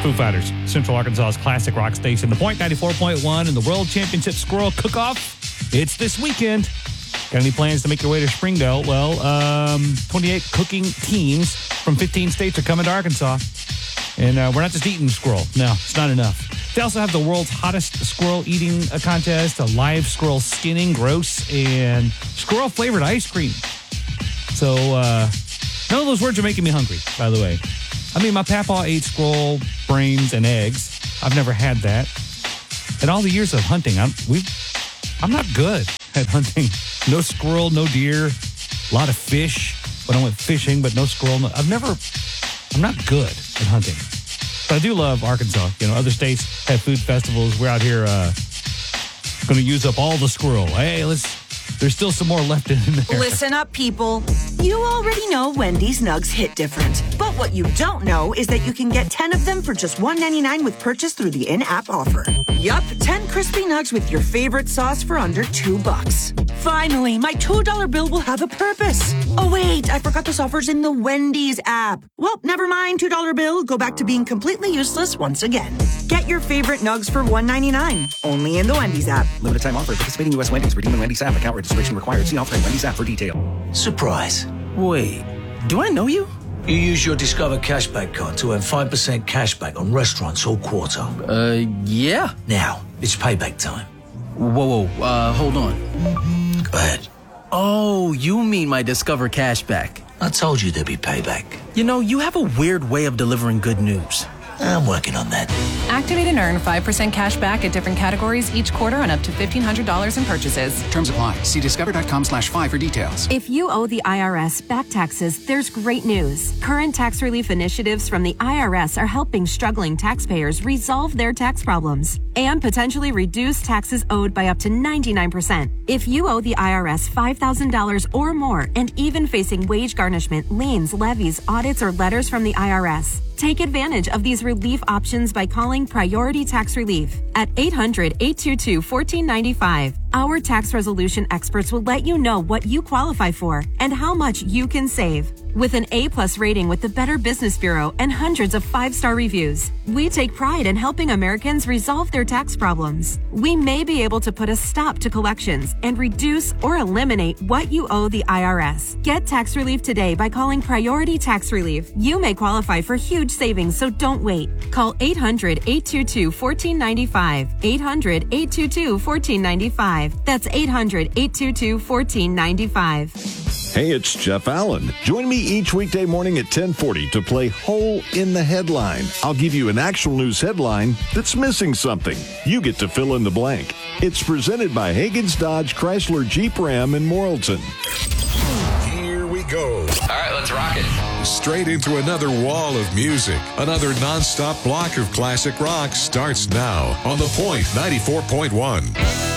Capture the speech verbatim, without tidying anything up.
Foo Fighters, Central Arkansas's classic rock station. The Point ninety-four point one and the World Championship Squirrel Cook-Off. It's this weekend. Got any plans to make your way to Springdale? Well, um, twenty-eight cooking teams from fifteen states are coming to Arkansas. And uh, we're not just eating squirrel. No, it's not enough. They also have the world's hottest squirrel eating a contest, a live squirrel skinning, gross, and squirrel-flavored ice cream. So, uh, none of those words are making me hungry, by the way. I mean, my papa ate squirrel brains and eggs. I've never had that. In all the years of hunting, I'm, we've, I'm not good at hunting. No squirrel, no deer, a lot of fish when I went fishing, but no squirrel. No, I've never, I'm not good at hunting. But I do love Arkansas. You know, other states have food festivals. We're out here uh, going to use up all the squirrel. Hey, let's, there's still some more left in there. Listen up, people. You already know Wendy's Nugs hit different. But what you don't know is that you can get ten of them for just one ninety-nine with purchase through the in-app offer. Yup, ten crispy nugs with your favorite sauce for under two bucks. Finally, my two dollar bill will have a purpose. Oh, wait, I forgot this offer's in the Wendy's app. Well, never mind, two dollar bill. Go back to being completely useless once again. Get your favorite nugs for one ninety-nine. Only in the Wendy's app. Limited time offer. Participating U S Wendy's. Redeem in Wendy's app. Account registration required. See offer in Wendy's app for detail. Surprise. Wait, do I know you? You use your Discover Cashback card to earn five percent cashback on restaurants all quarter. Uh, yeah. Now, it's payback time. Whoa, whoa, uh, hold on. Go ahead. Oh, you mean my Discover Cashback. I told you there'd be payback. You know, you have a weird way of delivering good news. I'm working on that. Activate and earn five percent cash back at different categories each quarter on up to fifteen hundred dollars in purchases. Terms apply. See discover.com slash five for details. If you owe the I R S back taxes, there's great news. Current tax relief initiatives from the I R S are helping struggling taxpayers resolve their tax problems and potentially reduce taxes owed by up to ninety-nine percent. If you owe the I R S five thousand dollars or more and even facing wage garnishment, liens, levies, audits, or letters from the I R S, take advantage of these relief options by calling Priority Tax Relief at eight hundred, eight two two, one four nine five. Our tax resolution experts will let you know what you qualify for and how much you can save. With an A-plus rating with the Better Business Bureau and hundreds of five-star reviews, we take pride in helping Americans resolve their tax problems. We may be able to put a stop to collections and reduce or eliminate what you owe the I R S. Get tax relief today by calling Priority Tax Relief. You may qualify for huge savings, so don't wait. Call eight hundred, eight two two, one four nine five. eight hundred, eight two two, one four nine five. That's eight hundred, eight two two, one four nine five. Hey, it's Jeff Allen. Join me each weekday morning at ten forty to play Hole in the Headline. I'll give you an actual news headline that's missing something. You get to fill in the blank. It's presented by Hagen's Dodge Chrysler Jeep Ram in Morrilton. Here we go. All right, let's rock it. Straight into another wall of music. Another nonstop block of classic rock starts now on The Point ninety-four point one.